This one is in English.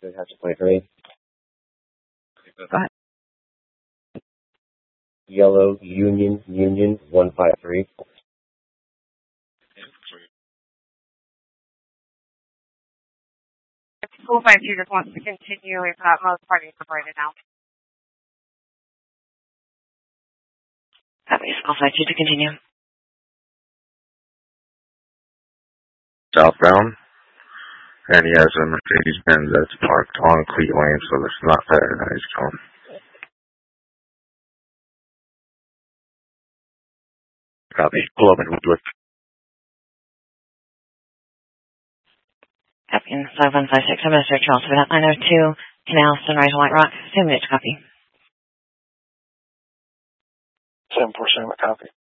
Good, have to play for me. Go ahead. Yellow Union 153. School 52 just wants to continue if most parties separated now. Copy. School 52 to continue. Southbound. And he has a Mercedes-Benz that's parked on Cleat Lane, so it's not there that he's going. Copy. Pull up in Woodruff. Copy. 5156. I'm going to search also for that 902 Canal, Sunrise, White Rock. 2 minutes. Copy. 747, copy.